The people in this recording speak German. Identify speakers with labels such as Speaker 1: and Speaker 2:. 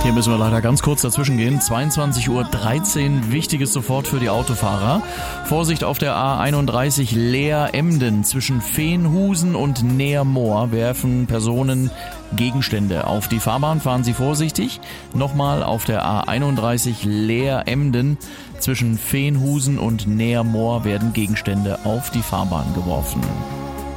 Speaker 1: Hier müssen wir leider ganz kurz dazwischen gehen. 22:13 Uhr, wichtiges sofort für die Autofahrer. Vorsicht auf der A31 Leer-Emden zwischen Veenhusen und Neermoor werfen Personen Gegenstände auf die Fahrbahn. Fahren Sie vorsichtig. Nochmal auf der A31 Leer-Emden zwischen Veenhusen und Neermoor werden Gegenstände auf die Fahrbahn geworfen.